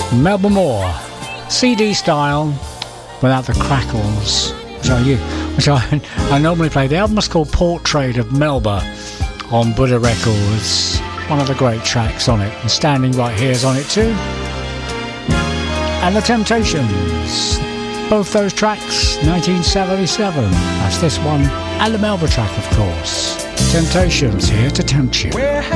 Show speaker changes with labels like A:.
A: Melba Moore, CD style, without the crackles, which I normally play. The album is called Portrait of Melba on Buddha Records. One of the great tracks on it, and Standing Right Here is on it too. And The Temptations, both those tracks, 1977. That's this one, and the Melba track, of course. Temptations, Here to Tempt You.